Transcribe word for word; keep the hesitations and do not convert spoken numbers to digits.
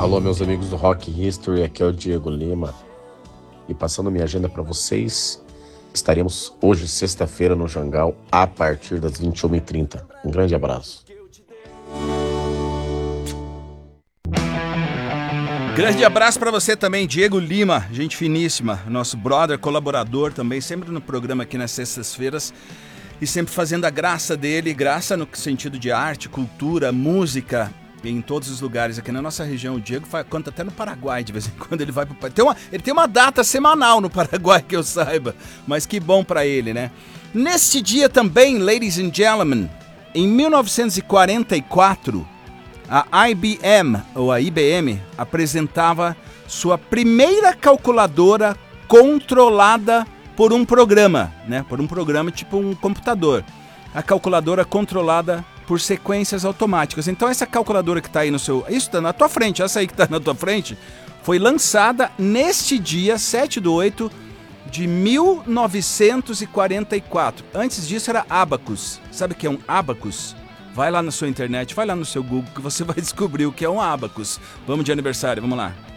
Alô, meus amigos do Rock History, aqui é o Diego Lima. E passando minha agenda para vocês, estaremos hoje, sexta-feira, no Jangal, a partir das vinte e uma e trinta. Um grande abraço. Grande abraço para você também, Diego Lima, gente finíssima, nosso brother, colaborador também, sempre no programa aqui nas sextas-feiras e sempre fazendo a graça dele, graça no sentido de arte, cultura, música, em todos os lugares aqui na nossa região. O Diego faz, canta até no Paraguai, de vez em quando ele vai pro tem uma, ele tem uma data semanal no Paraguai que eu saiba, mas que bom para ele, né? Neste dia também, ladies and gentlemen, em mil novecentos e quarenta e quatro, a I B M, ou a I B M, apresentava sua primeira calculadora controlada por um programa, né? Por um programa tipo um computador. A calculadora controlada por sequências automáticas. Então essa calculadora que está aí no seu... Isso está na tua frente, essa aí que está na tua frente, foi lançada neste dia, sete de oito de mil novecentos e quarenta e quatro. Antes disso era Abacus. Sabe o que é um Abacus? Vai lá na sua internet, vai lá no seu Google que você vai descobrir o que é um Abacus. Vamos de aniversário, vamos lá.